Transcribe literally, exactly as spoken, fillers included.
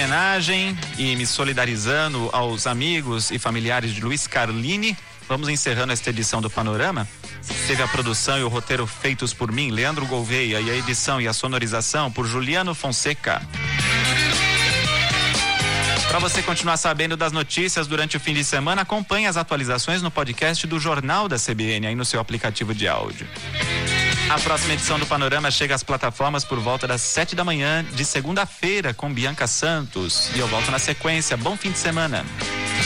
homenagem e me solidarizando aos amigos e familiares de Luiz Carlini, vamos encerrando esta edição do Panorama. Teve a produção e o roteiro feitos por mim, Leandro Gouveia, e a edição e a sonorização por Juliano Fonseca. Para você continuar sabendo das notícias durante o fim de semana, acompanhe as atualizações no podcast do Jornal da C B N, aí no seu aplicativo de áudio. A próxima edição do Panorama chega às plataformas por volta das sete da manhã de segunda-feira com Bianca Santos. E eu volto na sequência. Bom fim de semana.